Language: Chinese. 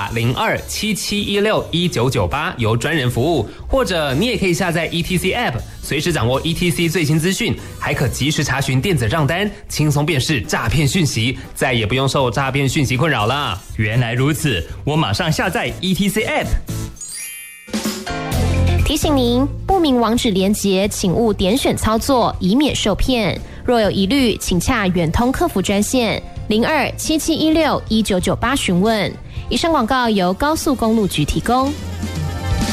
打0277161998由专人服务，或者你也可以下载 ETC App， 随时掌握 ETC 最新资讯，还可及时查询电子账单，轻松辨识诈骗讯息，再也不用受诈骗讯息困扰了。 原来如此，我马上下载 ETC App。 提醒您，不明网址连结请勿点选操作，以免受骗。若有疑虑，请洽远通客服专线0277161998询问。以上广告由高速公路局提供。